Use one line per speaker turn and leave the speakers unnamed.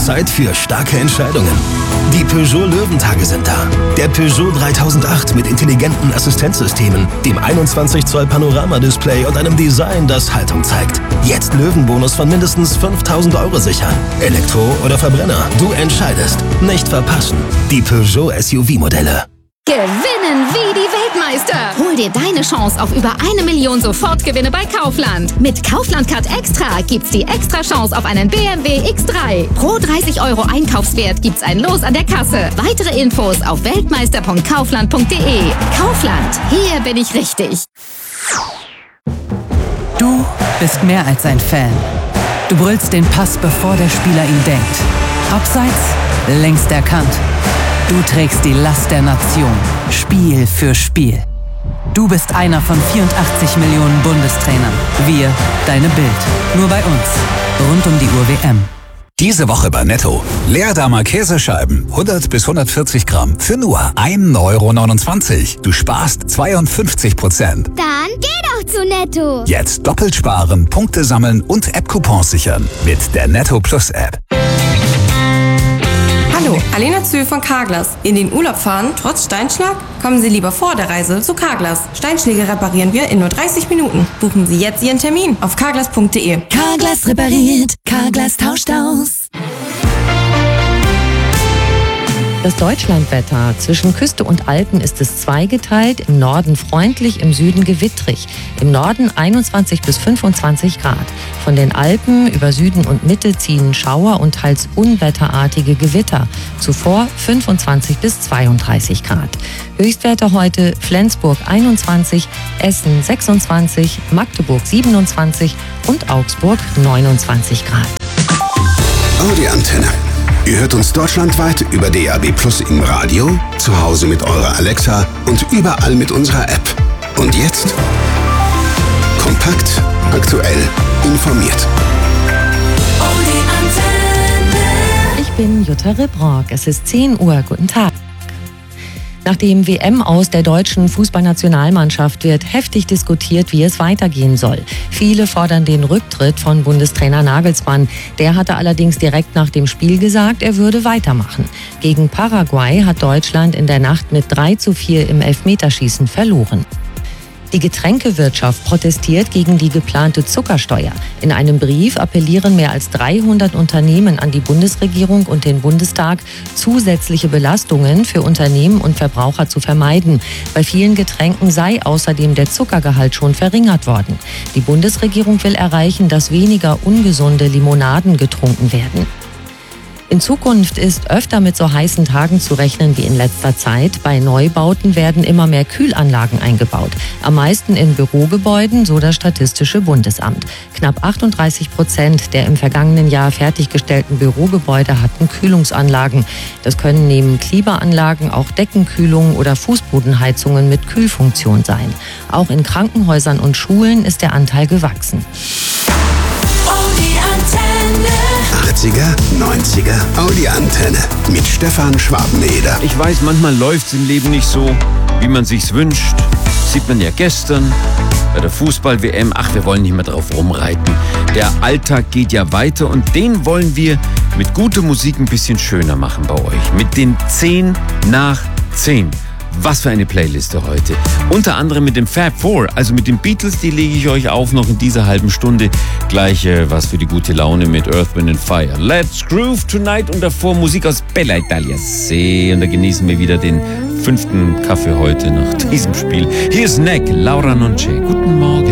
Zeit für starke Entscheidungen. Die Peugeot Löwentage sind da. Der Peugeot 3008 mit intelligenten Assistenzsystemen, dem 21 Zoll Panoramadisplay und einem Design, das Haltung zeigt. Jetzt Löwenbonus von mindestens 5.000 € sichern. Elektro oder Verbrenner, du entscheidest. Nicht verpassen. Die Peugeot SUV-Modelle.
Gewinnen wie die Weltmeister. Hol dir deine Chance auf über 1 Million Sofortgewinne bei Kaufland. Mit Kaufland Card Extra gibt's die extra Chance auf einen BMW X3. Pro 30 € Einkaufswert gibt's ein Los an der Kasse. Weitere Infos auf weltmeister.kaufland.de. Kaufland, hier bin ich richtig.
Du bist mehr als ein Fan. Du brüllst den Pass, bevor der Spieler ihn denkt. Abseits, längst erkannt. Du trägst die Last der Nation, Spiel für Spiel. Du bist einer von 84 Millionen Bundestrainern. Wir, deine Bild. Nur bei uns. Rund um die Uhr WM.
Diese Woche bei Netto. Leerdamer Käsescheiben, 100 bis 140 Gramm, für nur 1,29 €. Du sparst 52%.
Dann geh doch zu Netto.
Jetzt doppelt sparen, Punkte sammeln und App-Coupons sichern. Mit der Netto Plus App.
Hallo, Alena Zühl von Carglass. In den Urlaub fahren, trotz Steinschlag? Kommen Sie lieber vor der Reise zu Carglass. Steinschläge reparieren wir in nur 30 Minuten. Buchen Sie jetzt Ihren Termin auf carglass.de.
Carglass repariert, Carglass tauscht aus.
Das Deutschlandwetter. Zwischen Küste und Alpen ist es zweigeteilt. Im Norden freundlich, im Süden gewittrig. Im Norden 21 bis 25 Grad. Von den Alpen über Süden und Mitte ziehen Schauer und teils unwetterartige Gewitter. Zuvor 25 bis 32 Grad. Höchstwerte heute Flensburg 21, Essen 26, Magdeburg 27 und Augsburg 29 Grad.
Audi Antenne. Ihr hört uns deutschlandweit über DAB+ im Radio, zu Hause mit eurer Alexa und überall mit unserer App. Und jetzt? Kompakt, aktuell, informiert.
Ich bin Jutta Ribrock. Es ist 10 Uhr. Guten Tag. Nach dem WM-Aus der deutschen Fußballnationalmannschaft wird heftig diskutiert, wie es weitergehen soll. Viele fordern den Rücktritt von Bundestrainer Nagelsmann. Der hatte allerdings direkt nach dem Spiel gesagt, er würde weitermachen. Gegen Paraguay hat Deutschland in der Nacht mit 3:4 im Elfmeterschießen verloren. Die Getränkewirtschaft protestiert gegen die geplante Zuckersteuer. In einem Brief appellieren mehr als 300 Unternehmen an die Bundesregierung und den Bundestag, zusätzliche Belastungen für Unternehmen und Verbraucher zu vermeiden. Bei vielen Getränken sei außerdem der Zuckergehalt schon verringert worden. Die Bundesregierung will erreichen, dass weniger ungesunde Limonaden getrunken werden. In Zukunft ist öfter mit so heißen Tagen zu rechnen wie in letzter Zeit. Bei Neubauten werden immer mehr Kühlanlagen eingebaut. Am meisten in Bürogebäuden, so das Statistische Bundesamt. Knapp 38% der im vergangenen Jahr fertiggestellten Bürogebäude hatten Kühlungsanlagen. Das können neben Klimaanlagen auch Deckenkühlungen oder Fußbodenheizungen mit Kühlfunktion sein. Auch in Krankenhäusern und Schulen ist der Anteil gewachsen.
80er, 90er, Audi Antenne mit Stefan Schwabeneder.
Ich weiß, manchmal läuft's im Leben nicht so, wie man sich's wünscht. Sieht man ja gestern bei der Fußball-WM. Ach, wir wollen nicht mehr drauf rumreiten. Der Alltag geht ja weiter und den wollen wir mit guter Musik ein bisschen schöner machen bei euch. Mit den 10 nach 10. Was für eine Playliste heute. Unter anderem mit dem Fab Four, also mit den Beatles, die lege ich euch auf noch in dieser halben Stunde. Gleich was für die gute Laune mit Earth, Wind & Fire. Let's Groove Tonight und davor Musik aus Bella Italia. Und da genießen wir wieder den 5. Kaffee heute nach diesem Spiel. Hier ist Neck, Laura Nonce. Guten Morgen.